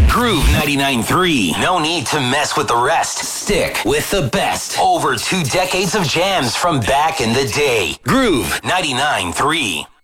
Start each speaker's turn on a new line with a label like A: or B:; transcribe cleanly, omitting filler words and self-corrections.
A: Groove 99.3. No need to mess with the rest. Stick with the best. Over 2 decades of jams from back in the day. Groove 99.3.